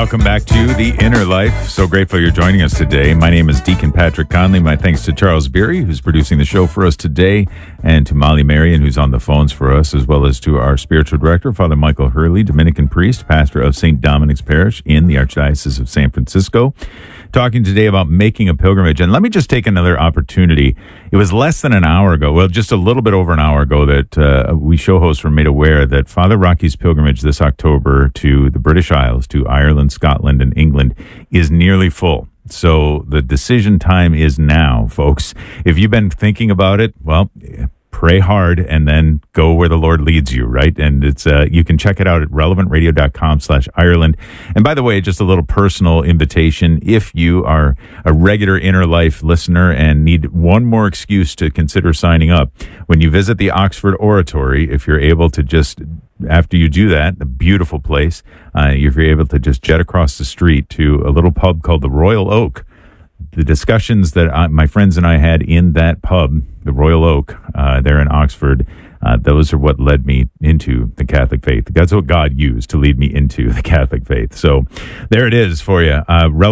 Welcome back to The Inner Life. So grateful you're joining us today. My name is Deacon Patrick Conley. My thanks to Charles Beery, who's producing the show for us today, and to Molly Marion, who's on the phones for us, as well as to our spiritual director, Father Michael Hurley, Dominican priest, pastor of St. Dominic's Parish in the Archdiocese of San Francisco, talking today about making a pilgrimage. And let me just take another opportunity. It was less than an hour ago, well, just a little bit over an hour ago, that we show hosts were made aware that Father Rocky's pilgrimage this October to the British Isles, to Ireland, Scotland, and England is nearly full. So the decision time is now, folks. If you've been thinking about it, well, pray hard and then go where the Lord leads you, right? And it's you can check it out at relevantradio.com/Ireland. And by the way, just a little personal invitation. If you are a regular Inner Life listener and need one more excuse to consider signing up, when you visit the Oxford Oratory, if you're able to just, after you do that, a beautiful place, if you're able to just jet across the street to a little pub called the Royal Oak. The discussions that my friends and I had in that pub, the Royal Oak, there in Oxford, those are what led me into the Catholic faith. That's what God used to lead me into the Catholic faith. So there it is for you,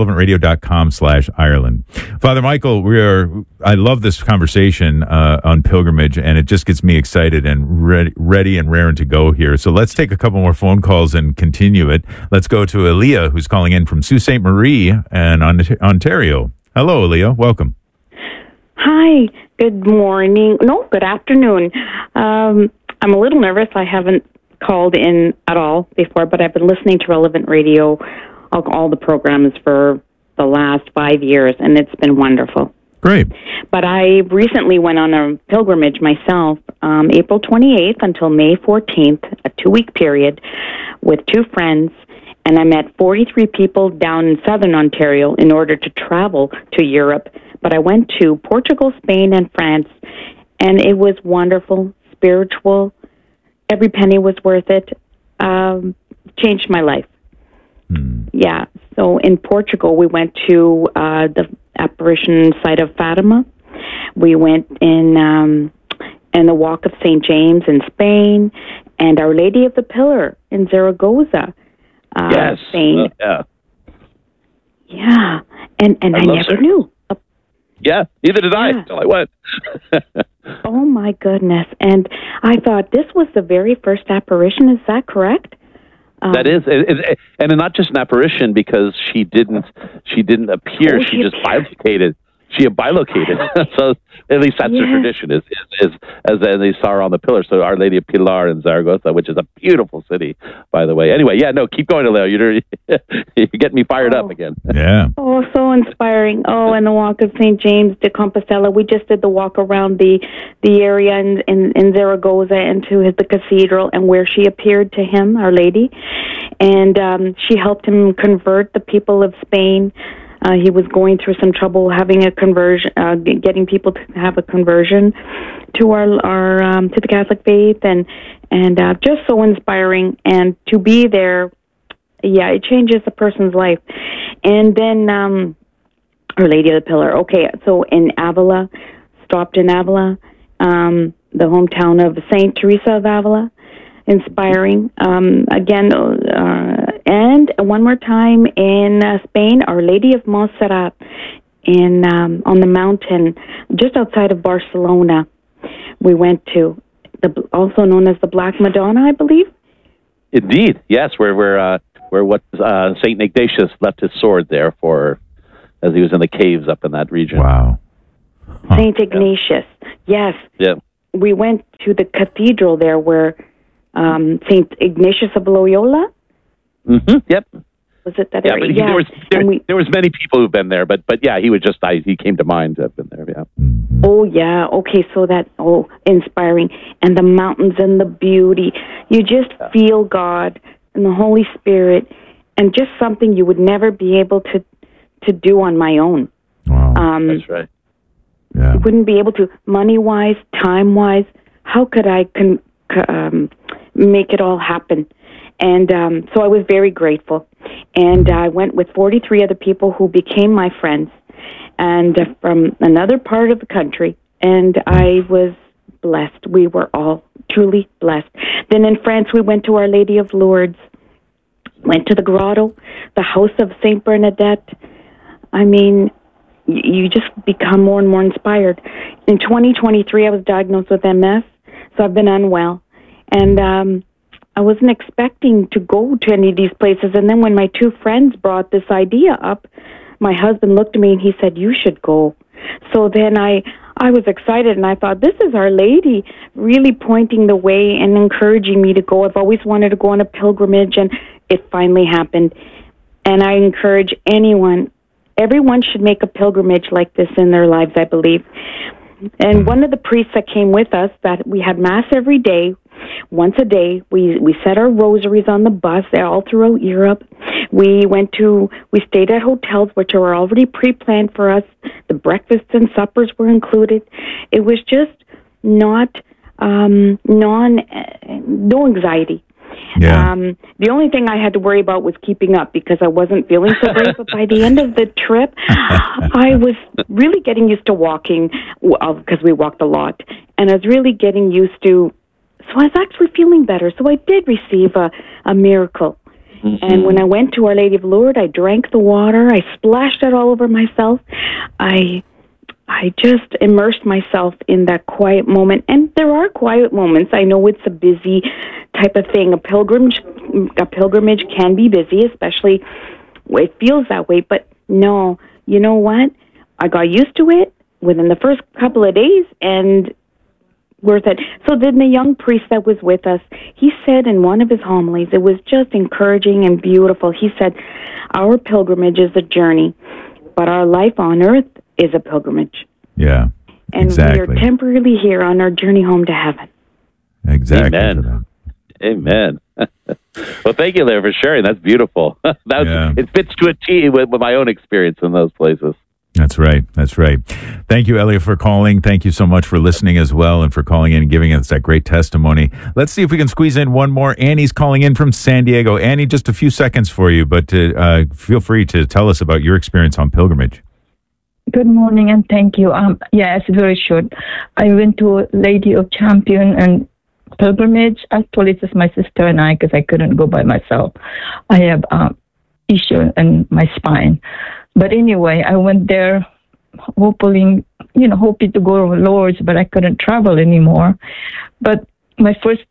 relevantradio.com/Ireland. Father Michael, I love this conversation on pilgrimage, and it just gets me excited and ready and raring to go here. So let's take a couple more phone calls and continue it. Let's go to Aaliyah, who's calling in from Sault Ste. Marie and Ontario. Hello, Aaliyah. Welcome. Hi. Good morning. No, good afternoon. I'm a little nervous. I haven't called in at all before, but I've been listening to Relevant Radio, all the programs for the last 5 years, and it's been wonderful. Great. But I recently went on a pilgrimage myself, April 28th until May 14th, a 2-week period, with 2 friends. And I met 43 people down in southern Ontario in order to travel to Europe. But I went to Portugal, Spain, and France, and it was wonderful, spiritual. Every penny was worth it. Changed my life. Yeah. So in Portugal, we went to the apparition site of Fatima. We went in the Walk of St. James in Spain, and Our Lady of the Pillar in Zaragoza. Yes. Spain. Yeah. Yeah. And I never knew. Yeah, neither did I until I went. Oh, my goodness. And I thought this was the very first apparition. Is that correct? That is. And not just an apparition, because she didn't appear. She just bilocated. She bilocated. So at least that's the tradition, is as they saw her on the pillar. So Our Lady of Pilar in Zaragoza, which is a beautiful city, by the way. Anyway, keep going, Leo. You're getting me fired up again. Yeah. Oh, so inspiring. Oh, and the Walk of St. James de Compostela. We just did the walk around the area in Zaragoza and to the cathedral, and where she appeared to him, Our Lady. And she helped him convert the people of Spain. He was going through some trouble having a conversion, getting people to have a conversion to our to the Catholic faith, and just so inspiring. And to be there, it changes a person's life. And then Our Lady of the Pillar. Okay, so in Avila, stopped in Avila, the hometown of Saint Teresa of Avila. Inspiring. Again, and one more time in Spain, Our Lady of Montserrat on the mountain just outside of Barcelona. We went to also known as the Black Madonna, I believe. Indeed, yes. Where Saint Ignatius left his sword there as he was in the caves up in that region. Wow. Huh. Saint Ignatius. Yes. Yeah. We went to the cathedral there where Saint Ignatius of Loyola. Mm-hmm. Yep. Was it that area? There was many people who've been there, but he he came to mind to have been there. Yeah. Oh yeah. Okay. So inspiring, and the mountains and the beauty. You just feel God and the Holy Spirit, and just something you would never be able to do on my own. Wow. That's right. Yeah. You wouldn't be able to, money-wise, time-wise. How could I make it all happen? And so I was very grateful. And I went with 43 other people who became my friends, and from another part of the country. And I was blessed. We were all truly blessed. Then in France, we went to Our Lady of Lourdes. went to the grotto, the house of St. Bernadette. I mean, you just become more and more inspired. In 2023, I was diagnosed with MS, so I've been unwell. And I wasn't expecting to go to any of these places. And then when my two friends brought this idea up, my husband looked at me and he said, you should go. So then I was excited, and I thought, this is Our Lady really pointing the way and encouraging me to go. I've always wanted to go on a pilgrimage, and it finally happened. And I encourage everyone should make a pilgrimage like this in their lives, I believe. And one of the priests that came with us, that we had Mass every day, once a day. We said our rosaries on the bus all throughout Europe. We stayed at hotels which were already pre-planned for us. The breakfasts and suppers were included. It was just no anxiety. Yeah. The only thing I had to worry about was keeping up because I wasn't feeling so great. But by the end of the trip, I was really getting used to walking because we walked a lot. And I was really getting used to, so I was actually feeling better. So I did receive a miracle. Mm-hmm. And when I went to Our Lady of Lourdes, I drank the water. I splashed it all over myself. I just immersed myself in that quiet moment. And there are quiet moments. I know it's a busy type of thing. A pilgrimage can be busy, especially it feels that way. But no, you know what? I got used to it within the first couple of days, and worth it. So then the young priest that was with us, he said in one of his homilies, it was just encouraging and beautiful. He said, our pilgrimage is a journey, but our life on earth is a pilgrimage. Yeah, and exactly. we are temporarily here on our journey home to heaven. Exactly. Amen. Well, thank you, Larry, for sharing. That's beautiful. It fits to a T with my own experience in those places. That's right. Thank you, Elia, for calling. Thank you so much for listening as well and for calling in and giving us that great testimony. Let's see if we can squeeze in one more. Annie's calling in from San Diego. Annie, just a few seconds for you, but feel free to tell us about your experience on pilgrimage. Good morning, and thank you. It's very short. I went to Lady of Champion and pilgrimage. Actually, it's just my sister and I, because I couldn't go by myself. I have issue in my spine. But anyway, I went there hoping to go to Lourdes, but I couldn't travel anymore. But my first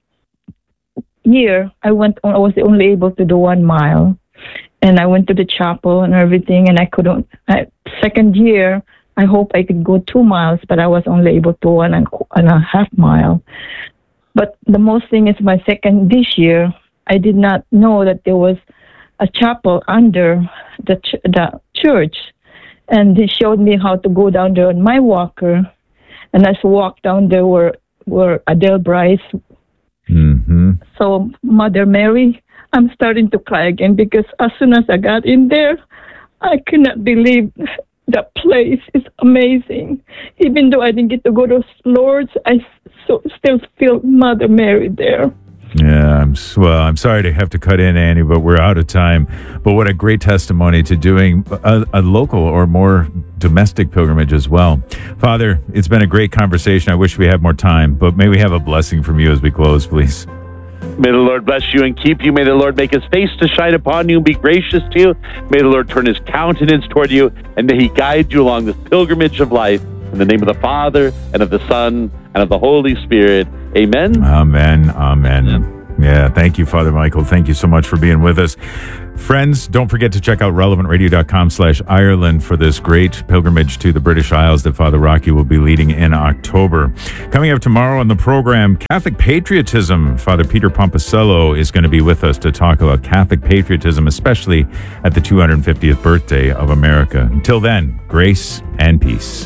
year, I was only able to do 1 mile. And I went to the chapel and everything, and I couldn't. Second year, I hope I could go 2 miles, but I was only able to 1.5 mile. But the most thing is this year, I did not know that there was a chapel under the church, and they showed me how to go down there on my walker, and I walked down there where Adele Bryce. Mm-hmm. So Mother Mary, I'm starting to cry again, because as soon as I got in there, I could not believe that place is amazing. Even though I didn't get to go to Lourdes, I still feel Mother Mary there. Yeah, I'm sorry to have to cut in, Annie, but we're out of time. But what a great testimony to doing a local or more domestic pilgrimage as well. Father, it's been a great conversation. I wish we had more time, but may we have a blessing from you as we close, please. May the Lord bless you and keep you. May the Lord make his face to shine upon you and be gracious to you. May the Lord turn his countenance toward you, and may he guide you along this pilgrimage of life. In the name of the Father, and of the Son, and of the Holy Spirit. Amen. Amen. Yeah, thank you, Father Michael. Thank you so much for being with us. Friends, don't forget to check out relevantradio.com/Ireland for this great pilgrimage to the British Isles that Father Rocky will be leading in October. Coming up tomorrow on the program, Catholic patriotism. Father Peter Pomposello is going to be with us to talk about Catholic patriotism, especially at the 250th birthday of America. Until then, grace and peace.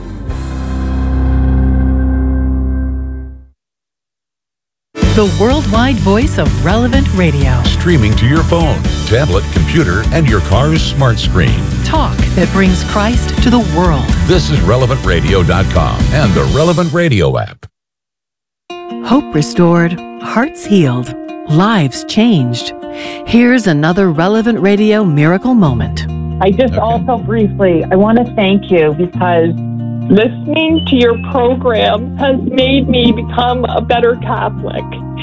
The worldwide voice of Relevant Radio. Streaming to your phone, tablet, computer, and your car's smart screen. Talk that brings Christ to the world. This is relevantradio.com and the Relevant Radio app. Hope restored, hearts healed, lives changed. Here's another Relevant Radio miracle moment. I just also briefly, I want to thank you, because listening to your program has made me become a better Catholic.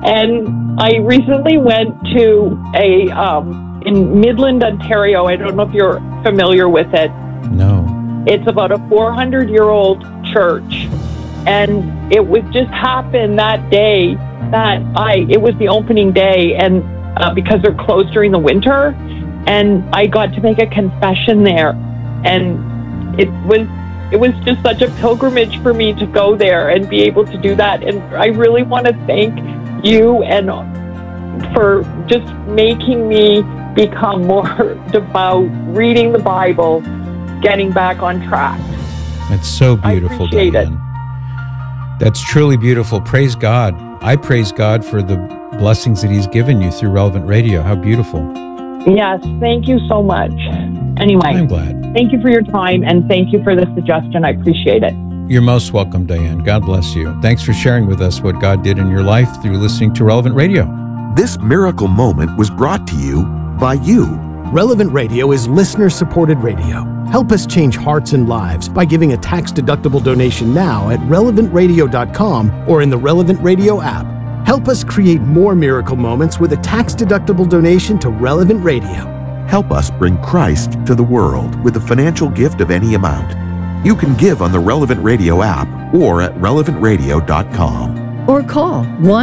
And I recently went to in Midland, Ontario. I don't know if you're familiar with it. No. It's about a 400-year-old church. And it would just happen that day that it was the opening day, and because they're closed during the winter, and I got to make a confession there. And it was just such a pilgrimage for me to go there and be able to do that. And I really want to thank you and for just making me become more devout, reading the Bible, getting back on track. That's so beautiful, Diane. That's truly beautiful. Praise God. I praise God for the blessings that He's given you through Relevant Radio. How beautiful. Yes, thank you so much. Anyway, I'm glad. Thank you for your time, and thank you for the suggestion. I appreciate it. You're most welcome, Diane. God bless you. Thanks for sharing with us what God did in your life through listening to Relevant Radio. This miracle moment was brought to you by you. Relevant Radio is listener-supported radio. Help us change hearts and lives by giving a tax-deductible donation now at relevantradio.com or in the Relevant Radio app. Help us create more miracle moments with a tax-deductible donation to Relevant Radio. Help us bring Christ to the world with a financial gift of any amount. You can give on the Relevant Radio app or at relevantradio.com. Or call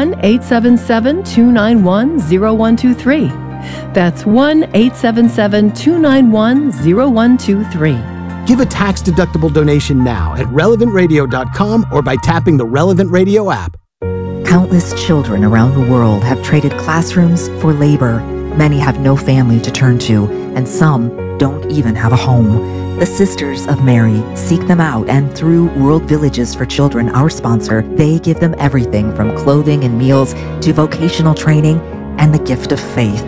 1-877-291-0123. That's 1-877-291-0123. Give a tax-deductible donation now at relevantradio.com or by tapping the Relevant Radio app. Countless children around the world have traded classrooms for labor. Many have no family to turn to, and some don't even have a home. The Sisters of Mary seek them out, and through World Villages for Children, our sponsor, they give them everything from clothing and meals to vocational training and the gift of faith.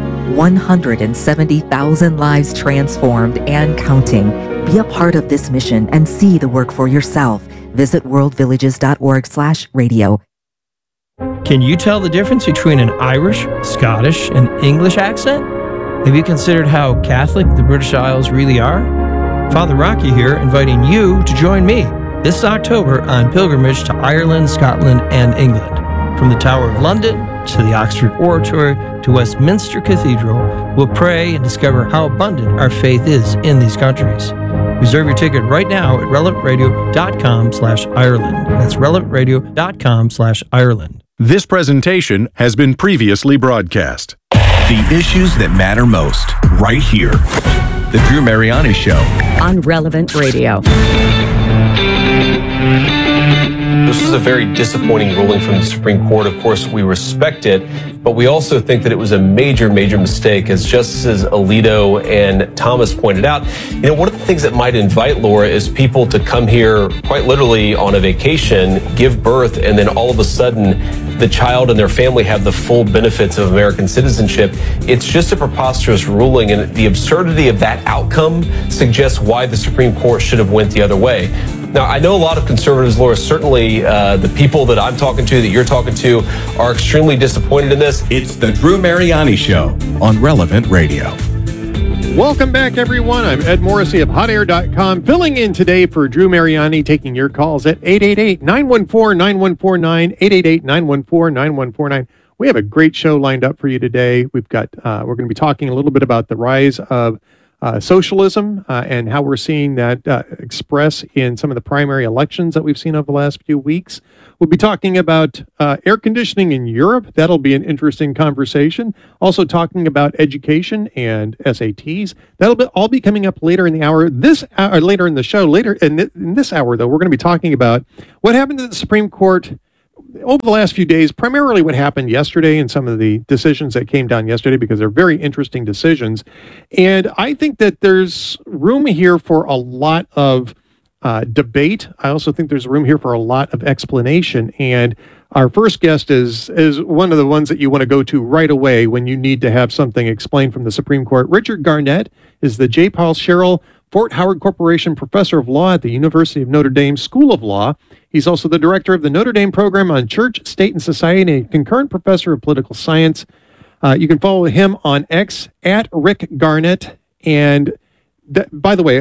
170,000 lives transformed and counting. Be a part of this mission and see the work for yourself. Visit worldvillages.org/radio. Can you tell the difference between an Irish, Scottish, and English accent? Have you considered how Catholic the British Isles really are? Father Rocky here, inviting you to join me this October on pilgrimage to Ireland, Scotland, and England. From the Tower of London to the Oxford Oratory to Westminster Cathedral, we'll pray and discover how abundant our faith is in these countries. Reserve your ticket right now at relevantradio.com/Ireland. That's relevantradio.com/Ireland. This presentation has been previously broadcast. The issues that matter most, right here. The Drew Mariani Show on Relevant Radio. This is a very disappointing ruling from the Supreme Court. Of course, we respect it, but we also think that it was a major, major mistake. As Justices Alito and Thomas pointed out, one of the things that might invite, Laura, is people to come here quite literally on a vacation, give birth, and then all of a sudden the child and their family have the full benefits of American citizenship. It's just a preposterous ruling, and the absurdity of that outcome suggests why the Supreme Court should have went the other way. Now, I know a lot of conservatives, Laura, certainly the people that I'm talking to, that you're talking to, are extremely disappointed in this. It's the Drew Mariani Show on Relevant Radio. Welcome back, everyone. I'm Ed Morrissey of HotAir.com, filling in today for Drew Mariani, taking your calls at 888-914-9149, 888-914-9149. We have a great show lined up for you today. We've got we're going to be talking a little bit about the rise of socialism and how we're seeing that express in some of the primary elections that we've seen over the last few weeks. We'll be talking about air conditioning in Europe. That'll be an interesting conversation. Also talking about education and SATs. That'll all be coming up later in the hour. Later in the show. Later in this hour, though, we're going to be talking about what happened to the Supreme Court over the last few days, primarily what happened yesterday and some of the decisions that came down yesterday, because they're very interesting decisions. And I think that there's room here for a lot of debate. I also think there's room here for a lot of explanation. And our first guest is one of the ones that you want to go to right away when you need to have something explained from the Supreme Court. Richard Garnett is the J. Paul Sherrill Fort Howard Corporation Professor of Law at the University of Notre Dame School of Law. He's also the director of the Notre Dame Program on Church, State, and Society, and a concurrent professor of political science. You can follow him on X at Rick Garnett. And by the way,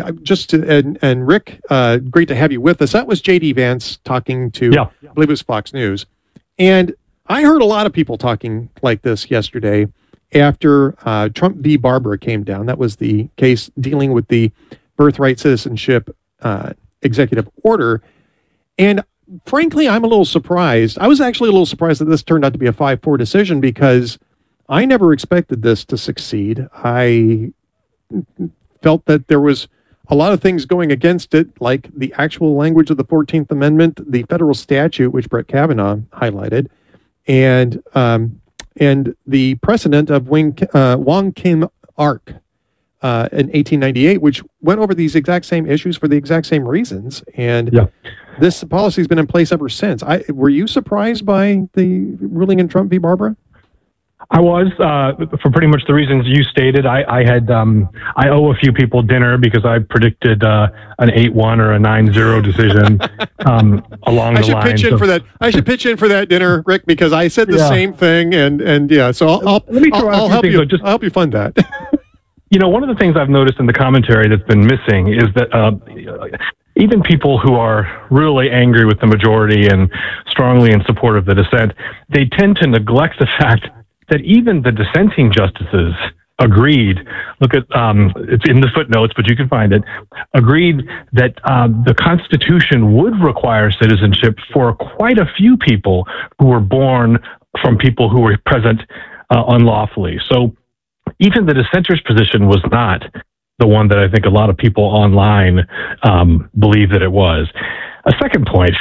and Rick, great to have you with us. That was J.D. Vance talking to, I believe it was Fox News. And I heard a lot of people talking like this yesterday after Trump v. Barbara came down. That was the case dealing with the birthright citizenship executive order. And frankly, I'm a little surprised. I was actually a little surprised that this turned out to be a 5-4 decision because I never expected this to succeed. I felt that there was a lot of things going against it, like the actual language of the 14th Amendment, the federal statute, which Brett Kavanaugh highlighted, and the precedent of Wong Kim Ark in 1898, which went over these exact same issues for the exact same reasons. And this policy has been in place ever since. Were you surprised by the ruling in Trump v. Barbara? I was, for pretty much the reasons you stated. I owe a few people dinner because I predicted an 8-1 or a 9-0 decision along the line. I should pitch in for that dinner, Rick, because I said the same thing, and yeah. So I'll help you. I'll help you fund that. You know, one of the things I've noticed in the commentary that's been missing is that even people who are really angry with the majority and strongly in support of the dissent, they tend to neglect the fact that even the dissenting justices agreed, look at, it's in the footnotes, but you can find it, agreed that the Constitution would require citizenship for quite a few people who were born from people who were present unlawfully. So even the dissenters' position was not the one that I think a lot of people online believe that it was. A second point,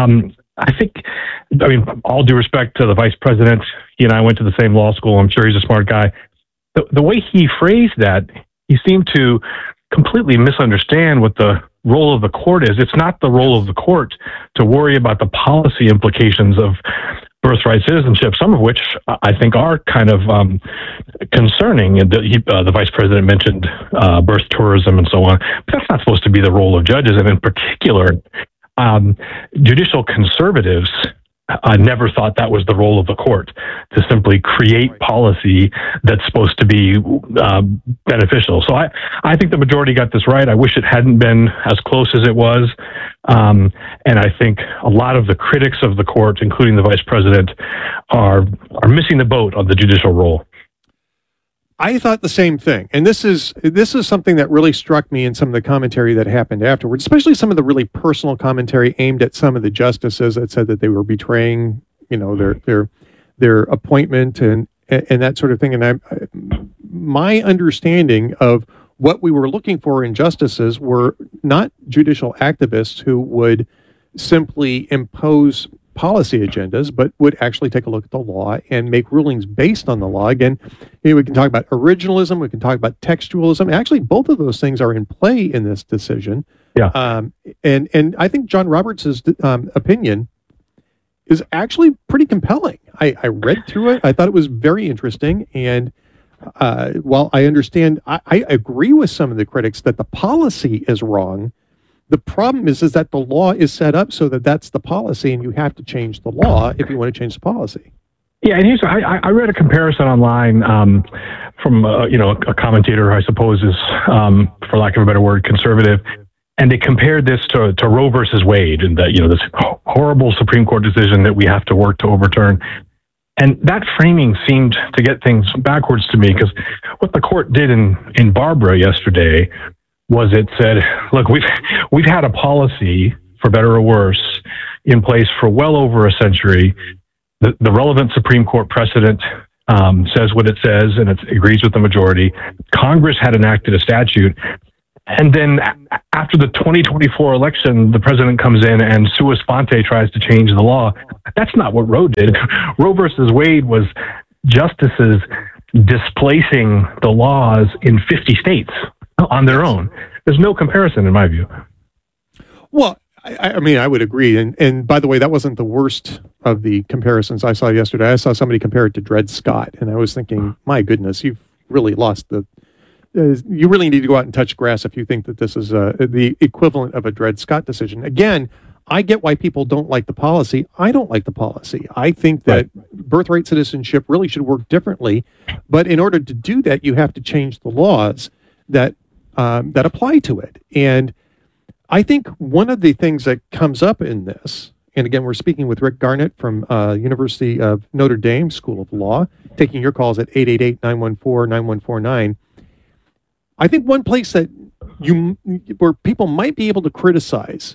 all due respect to the vice president, he and I went to the same law school. I'm sure he's a smart guy. The way he phrased that, he seemed to completely misunderstand what the role of the court is. It's not the role of the court to worry about the policy implications of birthright citizenship, some of which I think are kind of concerning. The vice president mentioned birth tourism and so on, but that's not supposed to be the role of judges. And in particular, judicial conservatives never thought that was the role of the court, to simply create policy that's supposed to be beneficial. So I think the majority got this right. I wish it hadn't been as close as it was. And I think a lot of the critics of the court, including the vice president, are missing the boat on the judicial role. I thought the same thing. And this is something that really struck me in some of the commentary that happened afterwards, especially some of the really personal commentary aimed at some of the justices that said that they were betraying, their appointment and that sort of thing. And my understanding of what we were looking for in justices were not judicial activists who would simply impose policy agendas, but would actually take a look at the law and make rulings based on the law. Again, we can talk about originalism, we can talk about textualism. Actually, both of those things are in play in this decision. Yeah. And I think John Roberts' opinion is actually pretty compelling. I read through it. I thought it was very interesting. And while I understand, I agree with some of the critics that the policy is wrong. The problem is that the law is set up so that that's the policy, and you have to change the law if you want to change the policy. Yeah, and I read a comparison online from a commentator, I suppose is, for lack of a better word, conservative, and they compared this to Roe versus Wade, and that this horrible Supreme Court decision that we have to work to overturn. And that framing seemed to get things backwards to me, because what the court did in Barbara yesterday was it said, look, we've had a policy, for better or worse, in place for well over a century. The relevant Supreme Court precedent says what it says, and it agrees with the majority. Congress had enacted a statute. And then after the 2024 election, the president comes in and sua sponte tries to change the law. That's not what Roe did. Roe versus Wade was justices displacing the laws in 50 states on their own. There's no comparison in my view. Well, I mean, I would agree. And by the way, that wasn't the worst of the comparisons I saw yesterday. I saw somebody compare it to Dred Scott, and I was thinking, my goodness, you've really lost you really need to go out and touch grass if you think that this is the equivalent of a Dred Scott decision. Again, I get why people don't like the policy. I don't like the policy. I think that birthright citizenship really should work differently. But in order to do that, you have to change the laws that apply to it. And I think one of the things that comes up in this, And again, we're speaking with Rick Garnett from University of Notre Dame School of Law, taking your calls at 888-914-9149. I think one place that where people might be able to criticize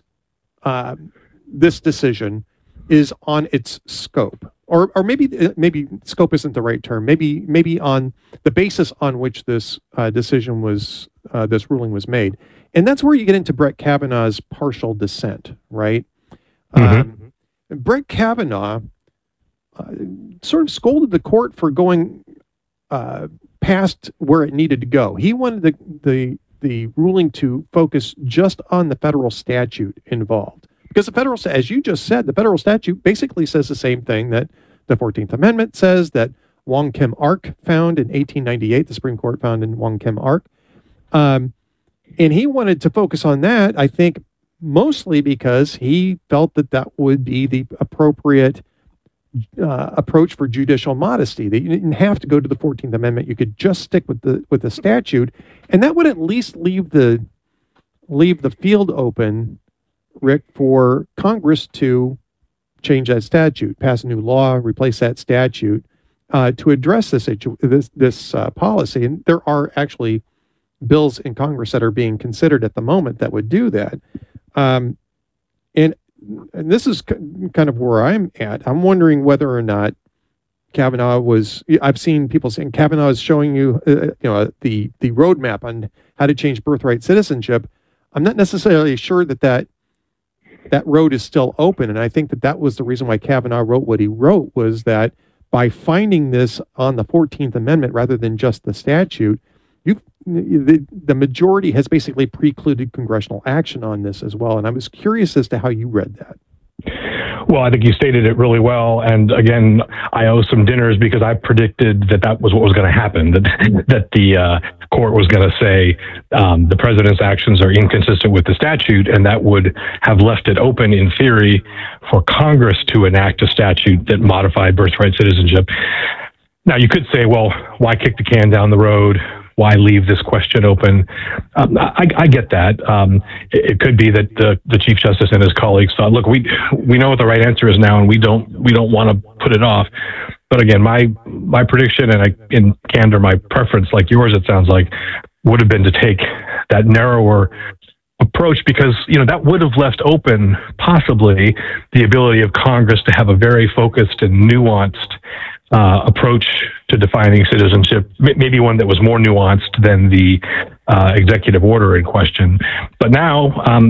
this decision is on its scope, or maybe scope isn't the right term. Maybe on the basis on which this decision was, this ruling was made, and that's where you get into Brett Kavanaugh's partial dissent, right? Brett Kavanaugh sort of scolded the court for going past where it needed to go. He wanted the ruling to focus just on the federal statute involved. Because the federal, as you just said, the federal statute basically says the same thing that the 14th Amendment says, that Wong Kim Ark found in 1898, the Supreme Court found in Wong Kim Ark. And he wanted to focus on that, I think, mostly because he felt that that would be the appropriate approach for judicial modesty, that you didn't have to go to the 14th Amendment. You could just stick with the statute, and that would at least leave the field open, Rick, for Congress to change that statute, pass a new law, replace that statute to address this policy. And there are actually bills in Congress that are being considered at the moment that would do that. And this is kind of where I'm at. I'm wondering whether or not Kavanaugh I've seen people saying Kavanaugh is showing you, the roadmap on how to change birthright citizenship. I'm not necessarily sure that road is still open. And I think that was the reason why Kavanaugh wrote what he wrote, was that by finding this on the 14th Amendment rather than just the statute, the majority has basically precluded congressional action on this as well. And I was curious as to how you read that. Well, I think you stated it really well. And again, I owe some dinners because I predicted that was what was going to happen, that the court was going to say the president's actions are inconsistent with the statute, and that would have left it open in theory for Congress to enact a statute that modified birthright citizenship. Now, you could say, well, why kick the can down the road? Why leave this question open? I get that. It could be that the Chief Justice and his colleagues thought, look, we know what the right answer is now, and we don't want to put it off. But again, my prediction, and in candor, my preference, like yours, it sounds like, would have been to take that narrower approach, because that would have left open possibly the ability of Congress to have a very focused and nuanced approach to defining citizenship, maybe one that was more nuanced than the executive order in question. But now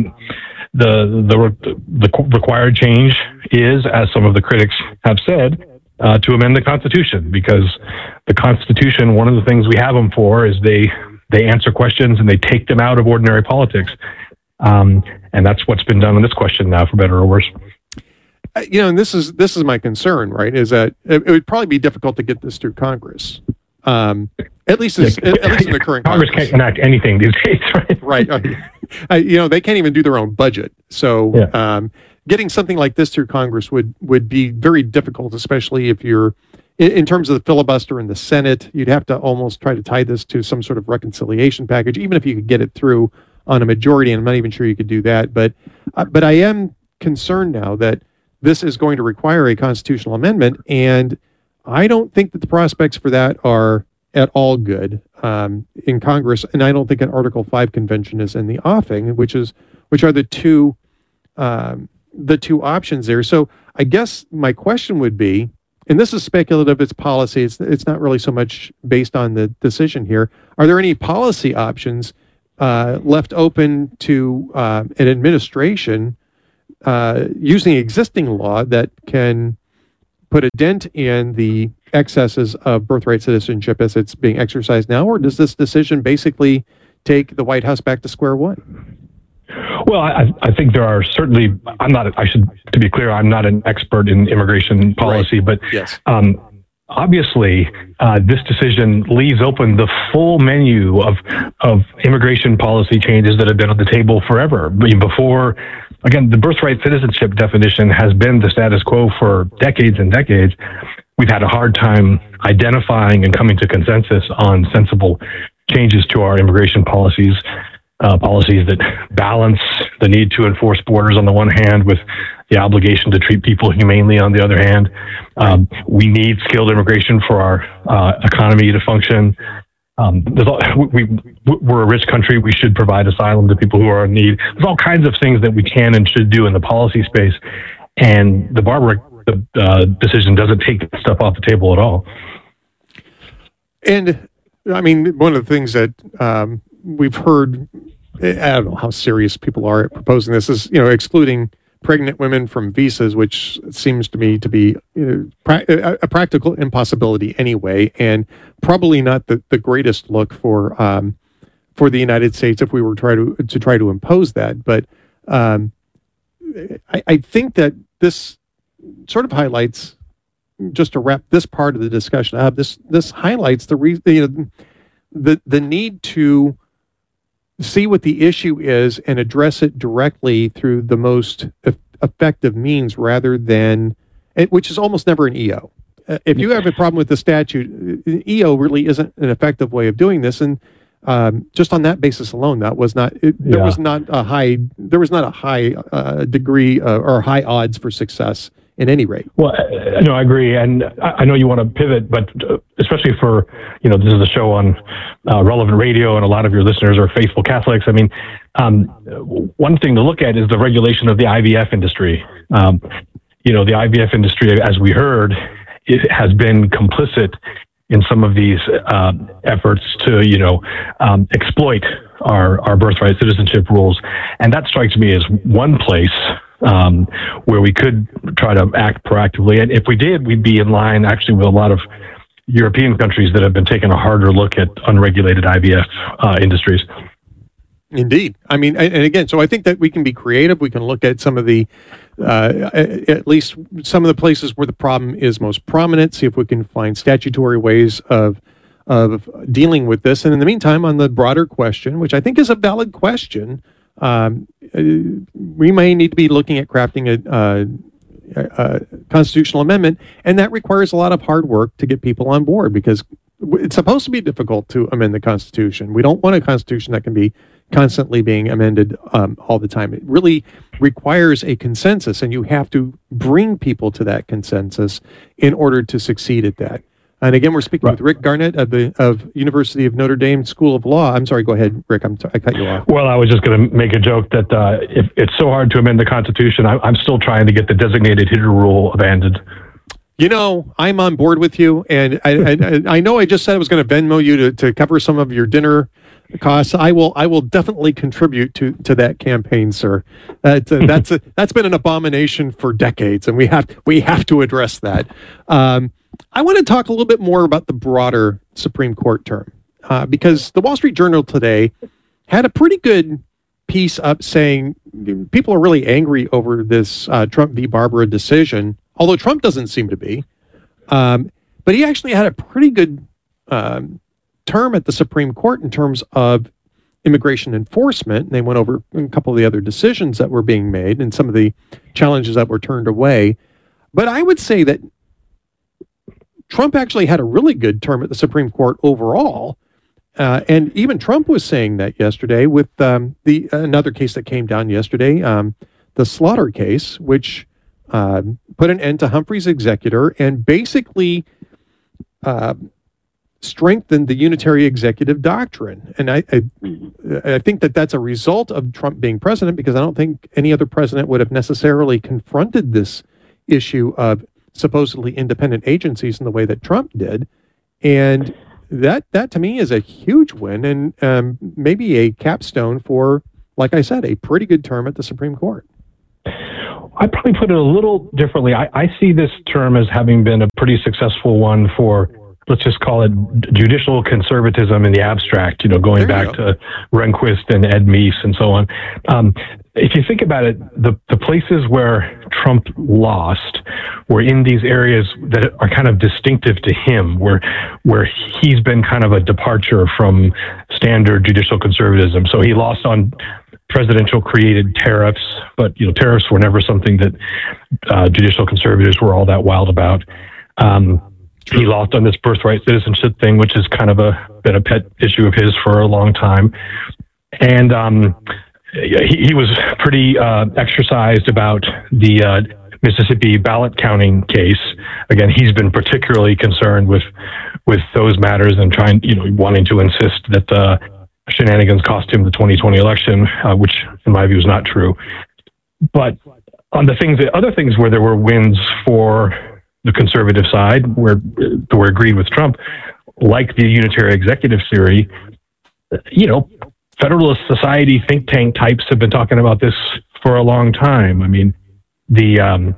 the required change is, as some of the critics have said, to amend the Constitution, because the Constitution, one of the things we have them for is they answer questions and they take them out of ordinary politics. And that's what's been done on this question now, for better or worse. And this is my concern, right? Is that it would probably be difficult to get this through Congress, at least in the current Congress can't enact anything these days, right? Right. They can't even do their own budget. So getting something like this through Congress would be very difficult, especially if you're in terms of the filibuster in the Senate. You'd have to almost try to tie this to some sort of reconciliation package, even if you could get it through on a majority. And I'm not even sure you could do that. But I am concerned now that this is going to require a constitutional amendment, and I don't think that the prospects for that are at all good in Congress, and I don't think an Article 5 convention is in the offing, which are the two options there. So I guess my question would be, and this is speculative, it's policy, it's not really so much based on the decision here, are there any policy options left open to an administration using existing law that can put a dent in the excesses of birthright citizenship as it's being exercised now? Or does this decision basically take the White House back to square one? Well, I think there are certainly, to be clear, I'm not an expert in immigration policy, right. But yes. Obviously, this decision leaves open the full menu of immigration policy changes that have been on the table forever. Before, again, the birthright citizenship definition has been the status quo for decades and decades. We've had a hard time identifying and coming to consensus on sensible changes to our immigration policies that balance the need to enforce borders on the one hand with the obligation to treat people humanely on the other hand. We need skilled immigration for our economy to function. We're a rich country. We should provide asylum to people who are in need. There's all kinds of things that we can and should do in the policy space. And the Barbara decision doesn't take that stuff off the table at all. And I mean, one of the things that we've heard, I don't know how serious people are at proposing this, is, excluding pregnant women from visas, which seems to me to be a practical impossibility anyway, and probably not the greatest look for the United States if we were try to impose that. But I think that this sort of highlights, just to wrap this part of the discussion up, this highlights the need to see what the issue is and address it directly through the most effective means, rather than, which is almost never an EO. If you have a problem with the statute, EO really isn't an effective way of doing this. And just on that basis alone, that was not. There was not a high degree or high odds for success in any rate. Well, no, I agree, and I know you want to pivot, but especially for this is a show on Relevant Radio, and a lot of your listeners are faithful Catholics. I mean, one thing to look at is the regulation of the IVF industry. The IVF industry, as we heard, it has been complicit in some of these efforts to exploit our birthright citizenship rules, and that strikes me as one place where we could try to act proactively. And if we did, we'd be in line actually with a lot of European countries that have been taking a harder look at unregulated IVF industries. Indeed. I mean, and again, so I think that we can be creative. We can look at some of the, at least some of the places where the problem is most prominent, see if we can find statutory ways of dealing with this. And in the meantime, on the broader question, which I think is a valid question, we may need to be looking at crafting a constitutional amendment, and that requires a lot of hard work to get people on board, because it's supposed to be difficult to amend the Constitution. We don't want a Constitution that can be constantly being amended all the time. It really requires a consensus, and you have to bring people to that consensus in order to succeed at that. And again, we're speaking with Rick Garnett of University of Notre Dame School of Law. I'm sorry, go ahead, Rick. I cut you off. Well, I was just going to make a joke that if it's so hard to amend the Constitution, I'm still trying to get the designated hitter rule abandoned. I'm on board with you, and I know I just said I was going to Venmo you to cover some of your dinner costs. I will definitely contribute to that campaign, sir. That's been an abomination for decades, and we have to address that. I want to talk a little bit more about the broader Supreme Court term, because the Wall Street Journal today had a pretty good piece up saying people are really angry over this Trump v. Barbara decision, although Trump doesn't seem to be. But he actually had a pretty good term at the Supreme Court in terms of immigration enforcement. And they went over a couple of the other decisions that were being made and some of the challenges that were turned away. But I would say that Trump actually had a really good term at the Supreme Court overall. And even Trump was saying that yesterday with another case that came down yesterday, the Slaughter case, which put an end to Humphrey's executor and basically strengthened the unitary executive doctrine. And I think that that's a result of Trump being president, because I don't think any other president would have necessarily confronted this issue of supposedly independent agencies in the way that Trump did. And that to me is a huge win, and maybe a capstone for, like I said, a pretty good term at the Supreme Court. I'd probably put it a little differently. I see this term as having been a pretty successful one for, let's just call it judicial conservatism in the abstract, going back to Rehnquist and Ed Meese and so on. If you think about it, the places where Trump lost were in these areas that are kind of distinctive to him, where he's been kind of a departure from standard judicial conservatism. So he lost on presidential created tariffs, but tariffs were never something that judicial conservatives were all that wild about. He lost on this birthright citizenship thing, which is kind of been a pet issue of his for a long time. And he was pretty exercised about the Mississippi ballot counting case. Again, he's been particularly concerned with those matters and wanting to insist that shenanigans cost him the 2020 election, which in my view is not true. But on the other things where there were wins for the conservative side, where we agreed with Trump, like the unitary executive theory, Federalist Society think tank types have been talking about this for a long time. I mean, the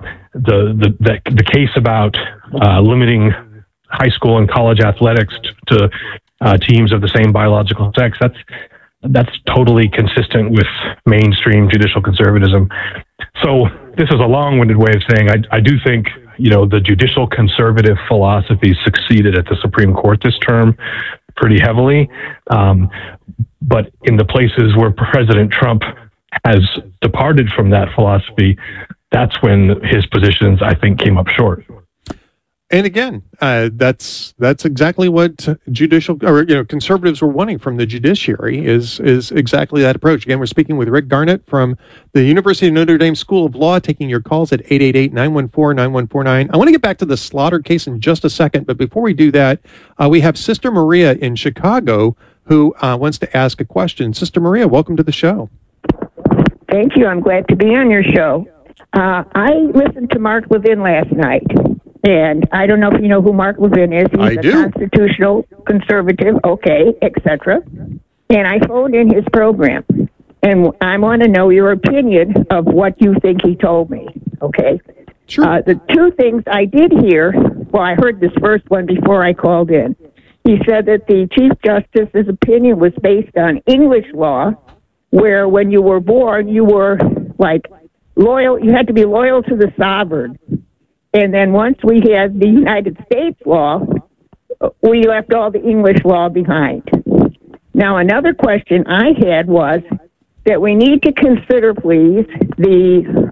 case about limiting high school and college athletics to teams of the same biological sex, that's totally consistent with mainstream judicial conservatism. So this is a long-winded way of saying I do think the judicial conservative philosophy succeeded at the Supreme Court this term pretty heavily. But in the places where President Trump has departed from that philosophy, that's when his positions, I think, came up short. And again, that's exactly what conservatives were wanting from the judiciary is exactly that approach. Again, we're speaking with Rick Garnett from the University of Notre Dame School of Law, taking your calls at 888-914-9149. I want to get back to the Slaughter case in just a second, but before we do that, we have Sister Maria in Chicago who wants to ask a question. Sister Maria, welcome to the show. Thank you. I'm glad to be on your show. I listened to Mark Levin last night. And I don't know if you know who Mark Levin is. He's a constitutional conservative, etc. And I phoned in his program. And I want to know your opinion of what you think he told me, okay? Sure. The two things I did hear, I heard this first one before I called in. He said that the Chief Justice's opinion was based on English law, where when you were born, you were, loyal, you had to be loyal to the sovereign. And then once we had the United States law, we left all the English law behind. Now, another question I had was that we need to consider, please, the,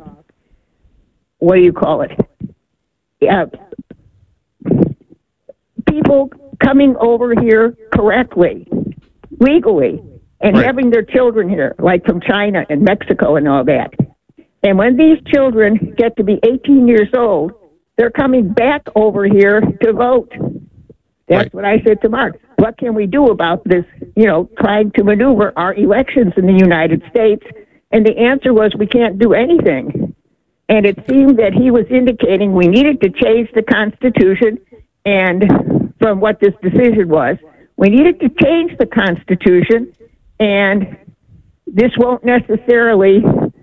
people coming over here correctly, legally, and having their children here, like from China and Mexico and all that. And when these children get to be 18 years old, they're coming back over here to vote. That's what I said to Mark. What can we do about this, trying to maneuver our elections in the United States? And the answer was we can't do anything. And it seemed that he was indicating we needed to change the Constitution. And from what this decision was, we needed to change the Constitution. And this won't necessarily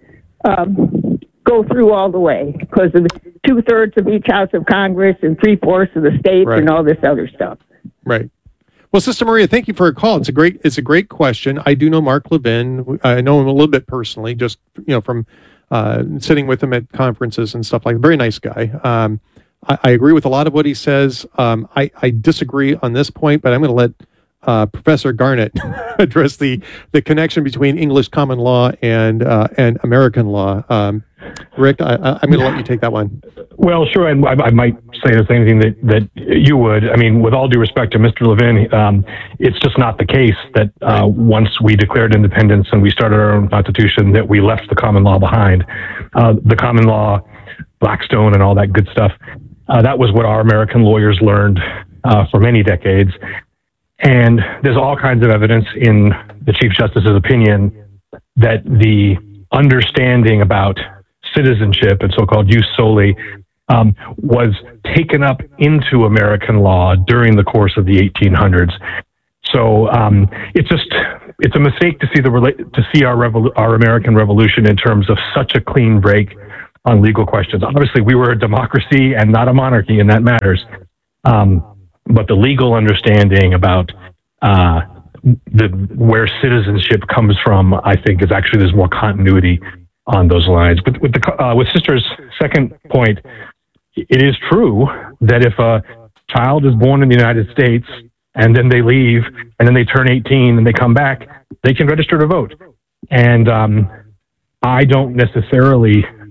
go through all the way because of 2/3 of each House of Congress and 3/4 of the states and all this other stuff. Right. Well, Sister Maria, thank you for a call. It's a great question. I do know Mark Levin. I know him a little bit personally, just from sitting with him at conferences and stuff like that. Very nice guy. I agree with a lot of what he says. I disagree on this point, but I'm going to let Professor Garnett address the connection between English common law and American law. Rick, I'm going to let you take that one. Well, sure, and I might say the same thing that you would. I mean, with all due respect to Mr. Levin, it's just not the case that once we declared independence and we started our own constitution that we left the common law behind. The common law, Blackstone and all that good stuff, that was what our American lawyers learned for many decades. And there's all kinds of evidence in the Chief Justice's opinion that the understanding about citizenship and so-called jus soli was taken up into American law during the course of the 1800s. So it's a mistake to see our American Revolution in terms of such a clean break on legal questions. Obviously, we were a democracy and not a monarchy, and that matters. But the legal understanding about where citizenship comes from, I think, is actually there's more continuity on those lines. But with Sister's second point, it is true that if a child is born in the United States and then they leave and then they turn 18 and they come back, they can register to vote. And I don't necessarily